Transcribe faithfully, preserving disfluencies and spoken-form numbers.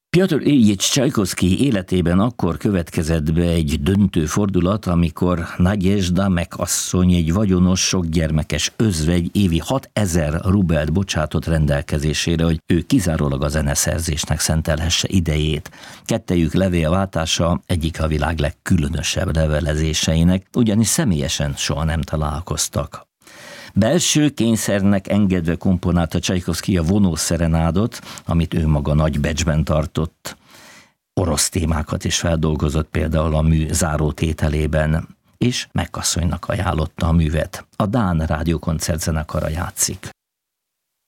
Pjotr Iljics Csajkovszkij életében akkor következett be egy döntő fordulat, amikor Nagyezsda megasszony, egy vagyonos, sokgyermekes özvegy évi hatezer rubelt bocsátott rendelkezésére, hogy ő kizárólag a zeneszerzésnek szentelhesse idejét. Kettejük levélváltása egyik a világ legkülönösebb levelezéseinek, ugyanis személyesen soha nem találkoztak. Belső kényszernek engedve komponálta Csajkovszkij a vonós szerenádot, amit ő maga nagy becsben tartott. Orosz témákat is feldolgozott például a mű zárótételében, és megasszonynak ajánlotta a művet. A Dán Rádiókoncert zenekara játszik.